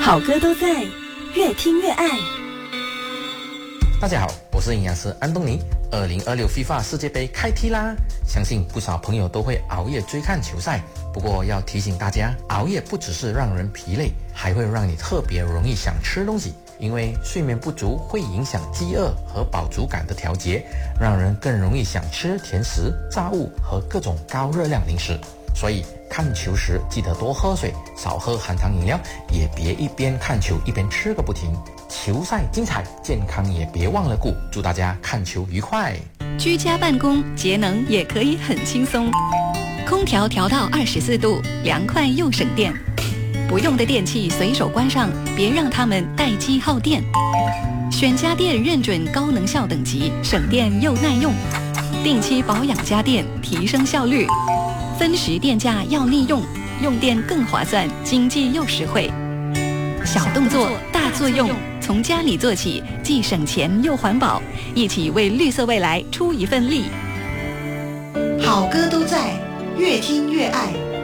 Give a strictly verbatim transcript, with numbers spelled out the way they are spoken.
好歌都在，越听越爱。 大家好，我是营养师安东尼。二零二六 FIFA 世界杯开踢啦！相信不少朋友都会熬夜追看球赛，不过要提醒大家，熬夜不只是让人疲累，还会让你特别容易想吃东西。因为睡眠不足会影响饥饿和饱足感的调节，让人更容易想吃甜食、炸物和各种高热量零食。所以看球时记得多喝水，少喝含糖饮料，也别一边看球一边吃个不停。球赛精彩，健康也别忘了顾。祝大家看球愉快。 居家办公节能也可以很轻松，空调调到二十四度，凉快又省电。不用的电器随手关上，别让它们待机耗电。选家电认准高能效等级，省电又耐用。定期保养家电，提升效率。分时电价要利用，用电更划算，经济又实惠。小动作大作用，从家里做起，既省钱又环保，一起为绿色未来出一份力。 好歌都在，越听越爱。